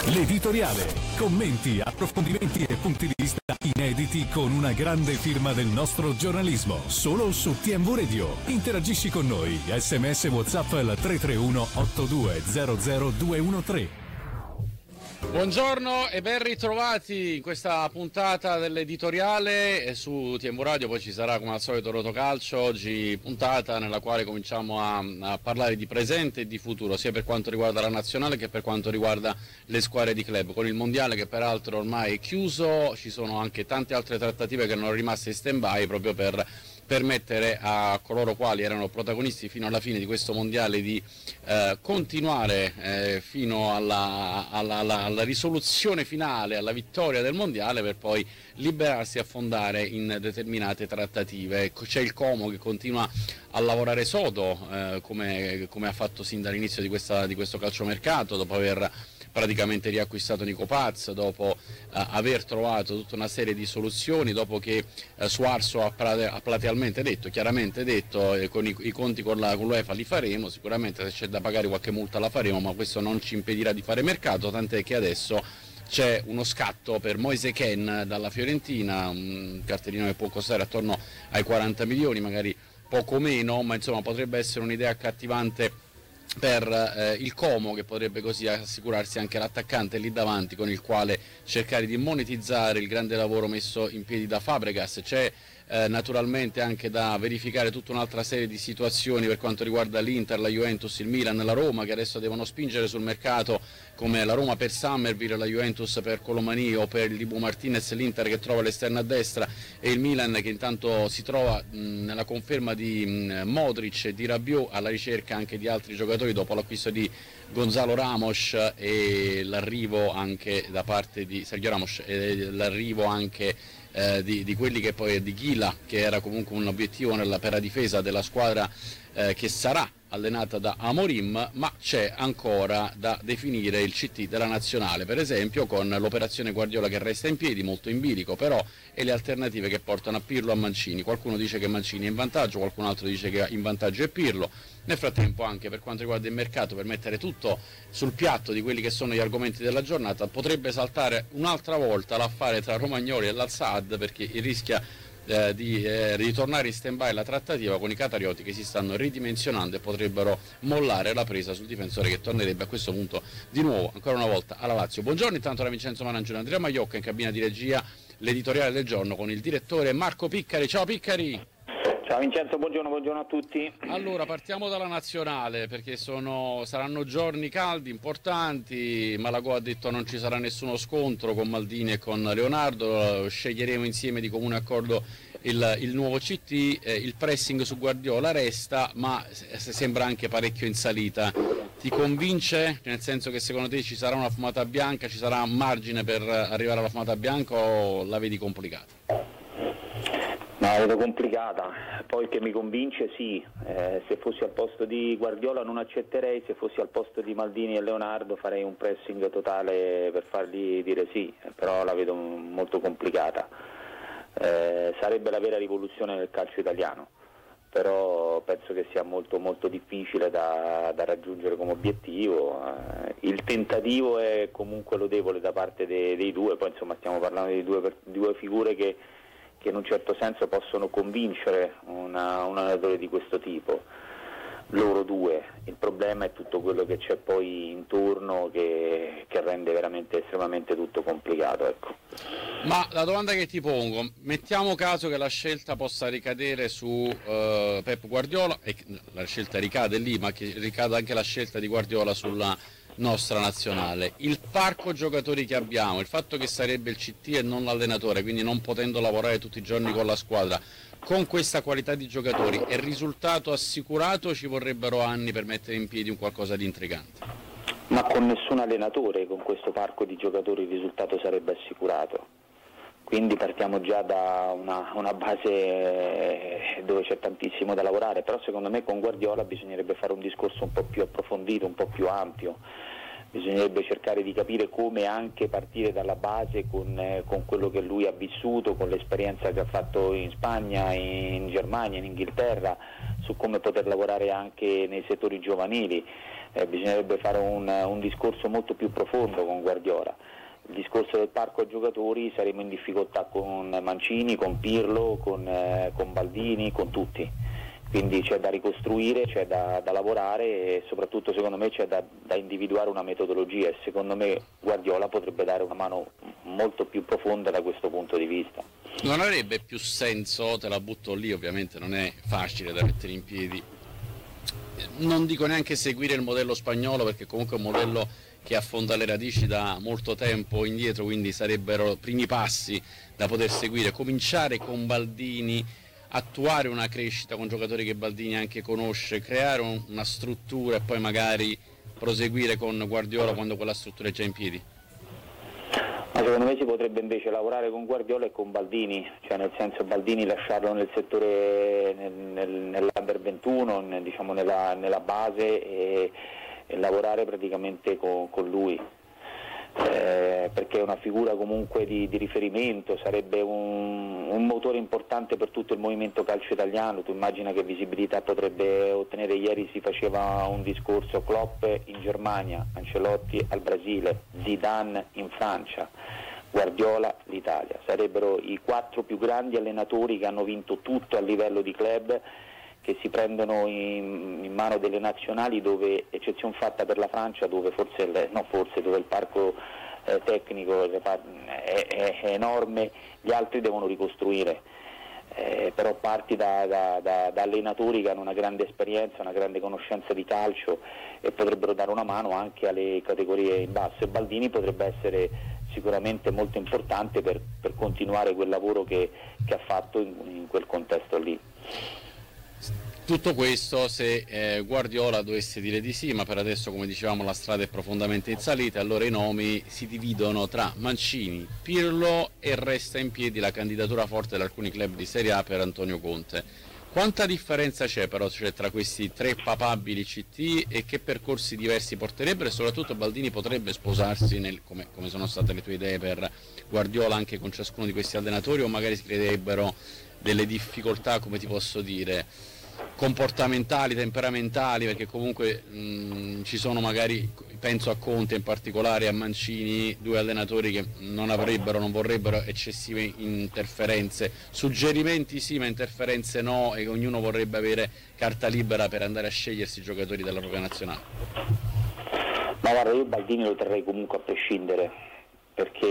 L'editoriale, commenti, approfondimenti e punti di vista inediti con una grande firma del nostro giornalismo, solo su TMV Radio. Interagisci con noi, SMS WhatsApp al 331 8200 213. Buongiorno e ben ritrovati in questa puntata dell'editoriale su TMV Radio. Poi ci sarà come al solito Rotocalcio, oggi puntata nella quale cominciamo a parlare di presente e di futuro, sia per quanto riguarda la nazionale che per quanto riguarda le squadre di club. Con il mondiale che peraltro ormai è chiuso, ci sono anche tante altre trattative che erano rimaste in stand-by proprio per permettere a coloro quali erano protagonisti fino alla fine di questo mondiale di continuare fino alla risoluzione finale, alla vittoria del mondiale, per poi liberarsi e affondare in determinate trattative. C'è il Como che continua a lavorare sodo come ha fatto sin dall'inizio di questo calciomercato, dopo aver praticamente riacquistato Nico Paz, dopo aver trovato tutta una serie di soluzioni, dopo che Suarzo ha platealmente detto, chiaramente detto, con i conti con l'UEFA li faremo, sicuramente se c'è da pagare qualche multa la faremo, ma questo non ci impedirà di fare mercato, tant'è che adesso c'è uno scatto per Moise Kean dalla Fiorentina, un cartellino che può costare attorno ai 40 milioni, magari poco meno, ma insomma potrebbe essere un'idea accattivante per il Como, che potrebbe così assicurarsi anche l'attaccante lì davanti, con il quale cercare di monetizzare il grande lavoro messo in piedi da Fabregas. C'è naturalmente anche da verificare tutta un'altra serie di situazioni per quanto riguarda l'Inter, la Juventus, il Milan, la Roma, che adesso devono spingere sul mercato, come la Roma per Summerville, la Juventus per Colomani o per il Dibu Martinez, l'Inter che trova l'esterno a destra e il Milan che intanto si trova nella conferma di Modric e di Rabiot, alla ricerca anche di altri giocatori dopo l'acquisto di Gonzalo Ramos e l'arrivo anche da parte di Sergio Ramos e l'arrivo anche di quelli che poi di Ghila, che era comunque un obiettivo per la difesa della squadra che sarà allenata da Amorim, ma c'è ancora da definire il CT della nazionale, per esempio con l'operazione Guardiola che resta in piedi, molto in bilico però, e le alternative che portano a Pirlo o a Mancini. Qualcuno dice che Mancini è in vantaggio, qualcun altro dice che in vantaggio è Pirlo. Nel frattempo, anche per quanto riguarda il mercato, per mettere tutto sul piatto di quelli che sono gli argomenti della giornata, potrebbe saltare un'altra volta l'affare tra Romagnoli e l'Al-Saad, perché rischia di ritornare in stand-by la trattativa con i qatarioti che si stanno ridimensionando e potrebbero mollare la presa sul difensore, che tornerebbe a questo punto di nuovo ancora una volta alla Lazio. Buongiorno intanto da Vincenzo Manangino, Andrea Maiocca in cabina di regia, l'editoriale del giorno con il direttore Marco Piccari. Ciao Piccari! Ciao Vincenzo, buongiorno a tutti. Allora, partiamo dalla nazionale, perché saranno giorni caldi, importanti. Malagò ha detto non ci sarà nessuno scontro con Maldini e con Leonardo, sceglieremo insieme di comune accordo il nuovo CT, il pressing su Guardiola resta, ma sembra anche parecchio in salita. Ti convince? Nel senso che secondo te ci sarà una fumata bianca, ci sarà margine per arrivare alla fumata bianca o la vedi complicata? No, la vedo complicata, poi che mi convince sì, se fossi al posto di Guardiola non accetterei, se fossi al posto di Maldini e Leonardo farei un pressing totale per fargli dire sì, però la vedo molto complicata, sarebbe la vera rivoluzione del calcio italiano, però penso che sia molto molto difficile da raggiungere come obiettivo, il tentativo è comunque lodevole da parte dei due, poi insomma stiamo parlando di due figure che in un certo senso possono convincere un allenatore di questo tipo, loro due. Il problema è tutto quello che c'è poi intorno che rende veramente estremamente tutto complicato, ecco. Ma la domanda che ti pongo, mettiamo caso che la scelta possa ricadere su Pep Guardiola, e la scelta ricade lì, ma che ricada anche la scelta di Guardiola sulla nostra nazionale, il parco giocatori che abbiamo, il fatto che sarebbe il CT e non l'allenatore, quindi non potendo lavorare tutti i giorni con la squadra, con questa qualità di giocatori è risultato assicurato o ci vorrebbero anni per mettere in piedi un qualcosa di intrigante? Ma con nessun allenatore, con questo parco di giocatori il risultato sarebbe assicurato, quindi partiamo già da una base dove c'è tantissimo da lavorare, però secondo me con Guardiola bisognerebbe fare un discorso un po' più approfondito, un po' più ampio, bisognerebbe cercare di capire come anche partire dalla base con quello che lui ha vissuto, con l'esperienza che ha fatto in Spagna, in Germania, in Inghilterra, su come poter lavorare anche nei settori giovanili. bisognerebbe fare un discorso molto più profondo con Guardiola. Il discorso del parco giocatori, saremo in difficoltà con Mancini, con Pirlo, con Baldini, con tutti, quindi c'è da ricostruire, c'è da lavorare e soprattutto secondo me c'è da individuare una metodologia, e secondo me Guardiola potrebbe dare una mano molto più profonda da questo punto di vista. Non avrebbe più senso, te la butto lì, ovviamente non è facile da mettere in piedi, non dico neanche seguire il modello spagnolo, perché comunque è un modello che affonda le radici da molto tempo indietro, quindi sarebbero primi passi da poter seguire, cominciare con Baldini, attuare una crescita con giocatori che Baldini anche conosce, creare una struttura e poi magari proseguire con Guardiola quando quella struttura è già in piedi. Ma secondo me si potrebbe invece lavorare con Guardiola e con Baldini, cioè nel senso Baldini lasciarlo nel settore, nell'Under 21, diciamo nella base e lavorare praticamente con lui, perché è una figura comunque di riferimento, sarebbe un motore importante per tutto il movimento calcio italiano. Tu immagina che visibilità potrebbe ottenere. Ieri si faceva un discorso: Klopp in Germania, Ancelotti al Brasile, Zidane in Francia, Guardiola l'Italia. Sarebbero i 4 più grandi allenatori che hanno vinto tutto a livello di club, che si prendono in mano delle nazionali, dove, eccezione fatta per la Francia, dove dove il parco tecnico è enorme, gli altri devono ricostruire, però parti da allenatori che hanno una grande esperienza, una grande conoscenza di calcio e potrebbero dare una mano anche alle categorie in basso, e Baldini potrebbe essere sicuramente molto importante per continuare quel lavoro che ha fatto in quel contesto lì. Tutto questo se Guardiola dovesse dire di sì, ma per adesso, come dicevamo, la strada è profondamente in salita, allora i nomi si dividono tra Mancini, Pirlo e resta in piedi la candidatura forte di alcuni club di Serie A per Antonio Conte. Quanta differenza c'è però tra questi 3 papabili CT e che percorsi diversi porterebbero, e soprattutto Baldini potrebbe sposarsi come sono state le tue idee per Guardiola anche con ciascuno di questi allenatori, o magari si creerebbero delle difficoltà, come ti posso dire, comportamentali, temperamentali, perché comunque ci sono magari, penso a Conte in particolare e a Mancini, 2 allenatori che non vorrebbero eccessive interferenze, suggerimenti sì ma interferenze no, e ognuno vorrebbe avere carta libera per andare a scegliersi i giocatori della propria nazionale. Ma guarda, io Baldini lo terrei comunque a prescindere, perché